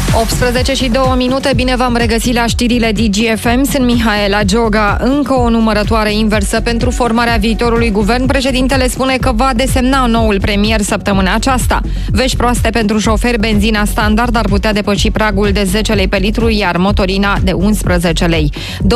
18 și 2 minute, bine v-am regăsit la știrile DGFM. Sunt Mihaela Gioga. Încă o numărătoare inversă pentru formarea viitorului guvern. Președintele spune că va desemna noul premier săptămâna aceasta. Vești proaste pentru șoferi, benzina standard ar putea depăși pragul de 10 lei pe litru, iar motorina de 11 lei.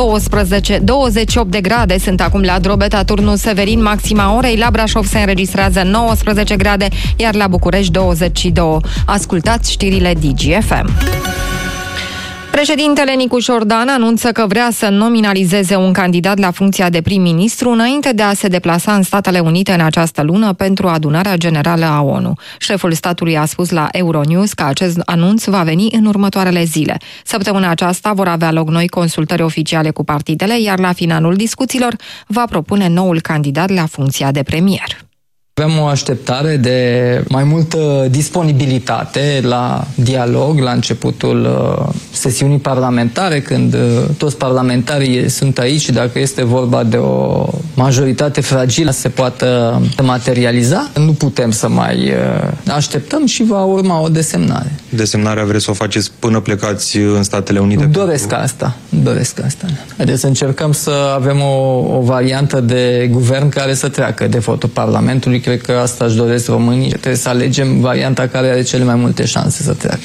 28 de grade sunt acum la Drobeta, Turnul Severin, maxima orei. La Brașov se înregistrează 19 grade, iar la București 22. Ascultați știrile DGFM. Președintele Nicu Șordan anunță că vrea să nominalizeze un candidat la funcția de prim-ministru înainte de a se deplasa în Statele Unite în această lună pentru adunarea generală a ONU. Șeful statului a spus la Euronews că acest anunț va veni în următoarele zile. Săptămâna aceasta vor avea loc noi consultări oficiale cu partidele, iar la finalul discuțiilor va propune noul candidat la funcția de premier. Avem o așteptare de mai multă disponibilitate la dialog la începutul sesiunii parlamentare, când toți parlamentarii sunt aici și dacă este vorba de o majoritate fragilă se poată materializa. Nu putem să mai așteptăm și va urma o desemnare. Desemnarea vreți să o faceți până plecați în Statele Unite? Doresc asta. Haideți să încercăm să avem o variantă de guvern care să treacă de votul Parlamentului. Cred că asta își doresc românii. Trebuie să alegem varianta care are cele mai multe șanse să treacă.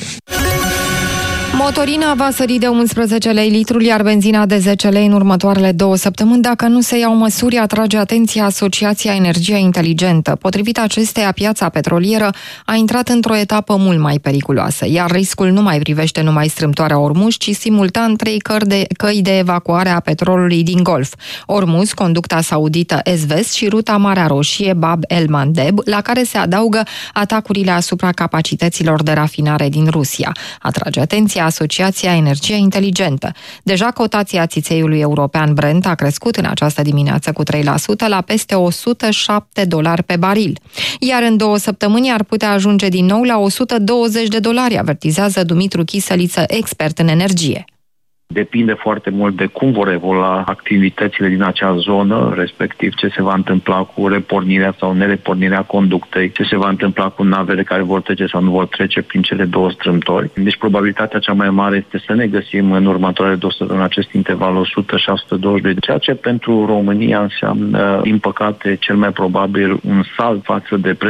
Motorina va sări de 11 lei litrul, iar benzina de 10 lei în următoarele 2 săptămâni dacă nu se iau măsuri, atrage atenția Asociația Energia Inteligentă. Potrivit acesteia, piața petrolieră a intrat într-o etapă mult mai periculoasă, iar riscul nu mai privește numai strâmtoarea Ormuz, ci simultan 3 căi de evacuare a petrolului din Golf. Ormuz, conducta saudită Est-Vest și ruta Marea Roșie Bab el-Mandeb, la care se adaugă atacurile asupra capacităților de rafinare din Rusia. Atrage atenția Asociația Energia Inteligentă. Deja cotația țițeiului european Brent a crescut în această dimineață cu 3% la peste $107 pe baril. Iar în 2 săptămâni ar putea ajunge din nou la $120, avertizează Dumitru Chisăliță, expert în energie. Depinde foarte mult de cum vor evolua activitățile din acea zonă, respectiv ce se va întâmpla cu repornirea sau nerepornirea conductei, ce se va întâmpla cu navele care vor trece sau nu vor trece prin cele 2 strâmtori. Deci probabilitatea cea mai mare este să ne găsim în următoarele 2 săptămâni în acest interval 100-120, ceea ce pentru România înseamnă, din păcate, cel mai probabil un salt față de